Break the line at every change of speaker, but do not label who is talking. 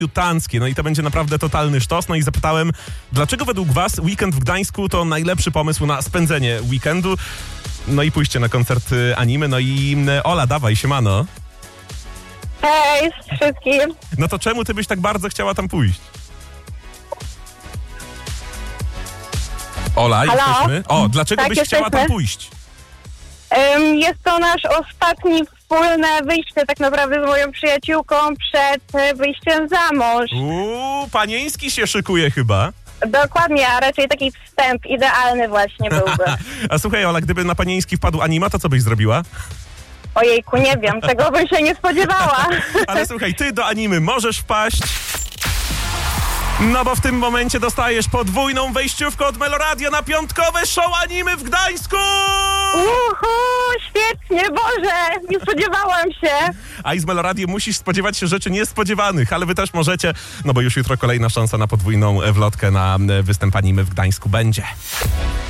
debiutanckie. No i to będzie naprawdę totalny sztos. No i zapytałem, dlaczego według was weekend w Gdańsku to najlepszy pomysł na spędzenie weekendu? No i pójście na koncert anime. No i Ola, dawaj, siemano.
Hej wszystkim.
No to czemu ty byś tak bardzo chciała tam pójść? Ola,
Halo?
jesteśmy? O, dlaczego
Tak,
byś chciała tam
jesteśmy.
pójść?
Jest to nasz ostatni wspólne wyjście tak naprawdę z moją przyjaciółką przed wyjściem za mąż.
Panieński się szykuje chyba.
Dokładnie, a raczej taki wstęp idealny właśnie byłby.
A słuchaj, Ola, gdyby na Panieński wpadł anima, to co byś zrobiła?
Ojejku, nie wiem, czego bym się nie spodziewała.
Ale słuchaj, ty do animy możesz wpaść. No bo w tym momencie dostajesz podwójną wejściówkę od Meloradia na piątkowe show animy w Gdańsku!
Świetnie, Boże, nie spodziewałam się.
A i z Meloradiem musisz spodziewać się rzeczy niespodziewanych, ale wy też możecie, no bo już jutro kolejna szansa na podwójną wlotkę na występ animy w Gdańsku będzie.